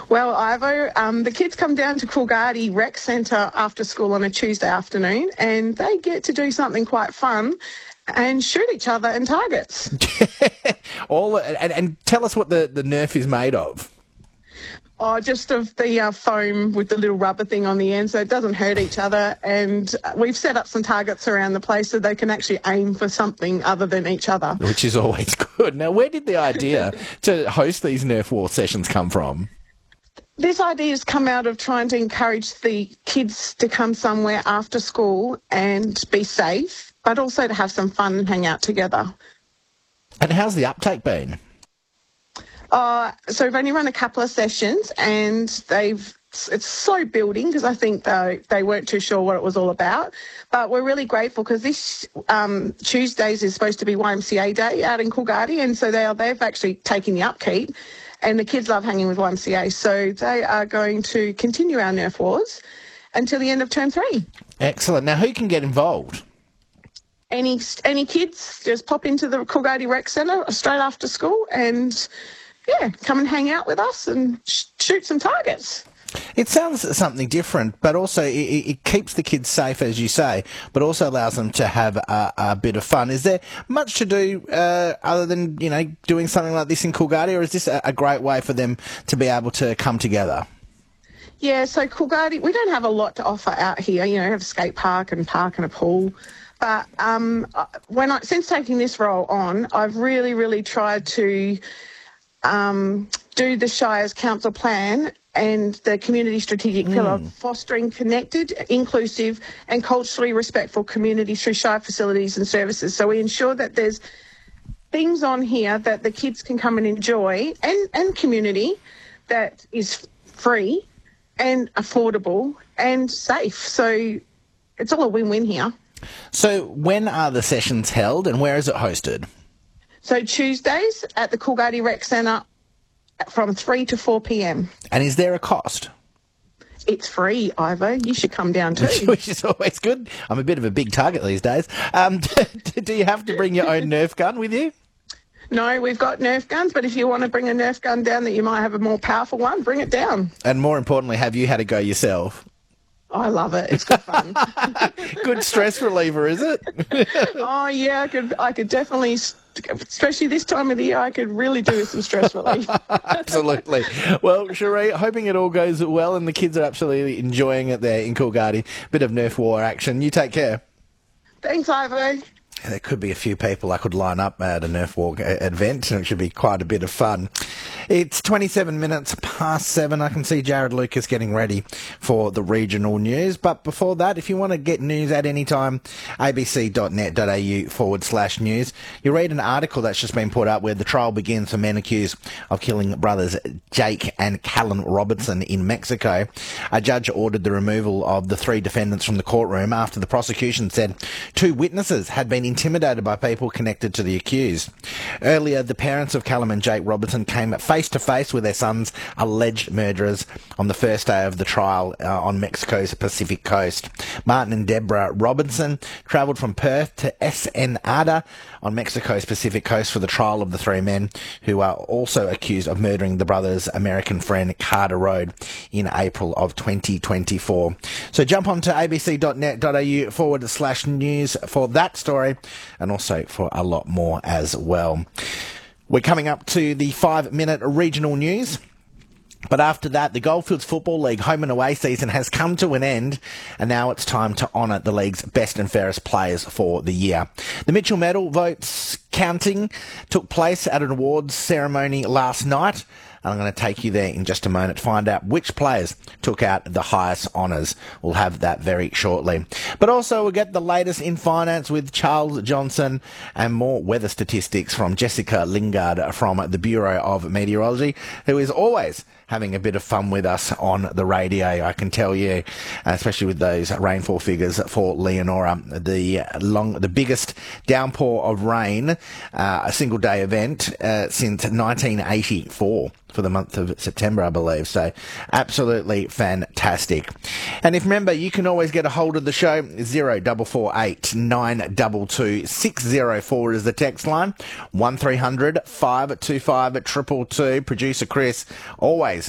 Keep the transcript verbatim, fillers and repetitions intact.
Well, Ivo, um, the kids come down to Coolgardie Rec Centre after school on a Tuesday afternoon, and they get to do something quite fun and shoot each other in targets. All and, and tell us what the, the Nerf is made of. Oh, just of the uh, foam with the little rubber thing on the end, so it doesn't hurt each other. And we've set up some targets around the place so they can actually aim for something other than each other. Which is always good. Now, where did the idea to host these Nerf War sessions come from? This idea has come out of trying to encourage the kids to come somewhere after school and be safe, but also to have some fun and hang out together. And how's the uptake been? Uh, so we've only run a couple of sessions, and they've it's slow building because I think they, they weren't too sure what it was all about. But we're really grateful because this um, Tuesdays is supposed to be Y M C A Day out in Coolgardie, and so they are, they've actually taken the upkeep, and the kids love hanging with Y M C A. So they are going to continue our Nerf Wars until the end of term three. Excellent. Now, who can get involved? Any any kids, just pop into the Coolgardie Rec Centre straight after school and... yeah, come and hang out with us and sh- shoot some targets. It sounds something different, but also it, it keeps the kids safe, as you say, but also allows them to have a, a bit of fun. Is there much to do uh, other than, you know, doing something like this in Coolgardie, or is this a, a great way for them to be able to come together? Yeah, so Coolgardie, we don't have a lot to offer out here. You know, we have a skate park and park and a pool. But um, when I, since taking this role on, I've really, really tried to... Um, do the Shire's council plan and the community strategic mm. pillar, fostering connected, inclusive and culturally respectful communities through Shire facilities and services. So we ensure that there's things on here that the kids can come and enjoy, and, and community that is free and affordable and safe. So it's all a win-win here. So when are the sessions held and where is it hosted? So Tuesdays at the Coolgardie Rec Centre from three to four p.m. And is there a cost? It's free, Ivo. You should come down too. Which is always good. I'm a bit of a big target these days. Um, do you have to bring your own Nerf gun with you? No, we've got Nerf guns, but if you want to bring a Nerf gun down that you might have a more powerful one, bring it down. And more importantly, have you had a go yourself? I love it. It's good fun. Good stress reliever, is it? Oh, yeah, I could, I could definitely... especially this time of the year, I could really do with some stress relief. Absolutely. Well, Cherie, hoping it all goes well and the kids are absolutely enjoying it there in Coolgardie. Bit of Nerf War action. You take care. Thanks, Ivo. There could be a few people I could line up at a Nerf War event, and it should be quite a bit of fun. It's twenty-seven minutes past seven. I can see Jared Lucas getting ready for the regional news. But before that, if you want to get news at any time, abc.net.au forward slash news. You read an article that's just been put up where the trial begins for men accused of killing brothers Jake and Callan Robertson in Mexico. A judge ordered the removal of the three defendants from the courtroom after the prosecution said two witnesses had been intimidated by people connected to the accused. Earlier, the parents of Callum and Jake Robertson came face to face with their son's alleged murderers on the first day of the trial uh, on Mexico's Pacific coast. Martin and Deborah Robinson travelled from Perth to Ensenada on Mexico's Pacific coast for the trial of the three men who are also accused of murdering the brothers' American friend Carter Road in April of twenty twenty-four. So jump on to abc.net.au forward slash news for that story, and also for a lot more as well. We're coming up to the five-minute regional news. But after that, the Goldfields Football League home and away season has come to an end, and now it's time to honour the league's best and fairest players for the year. The Mitchell Medal votes counting took place at an awards ceremony last night. And I'm going to take you there in just a moment to find out which players took out the highest honours. We'll have that very shortly. But also we'll get the latest in finance with Charles Johnson and more weather statistics from Jessica Lingard from the Bureau of Meteorology, who is always having a bit of fun with us on the radio, I can tell you, especially with those rainfall figures for Leonora. The long, the biggest downpour of rain, uh, a single day event uh, since nineteen eighty-four. For the month of September, I believe. So absolutely fantastic. And if remember, you can always get a hold of the show. zero four four eight nine two two six zero four is the text line. one three hundred five two five two two two. Producer Chris always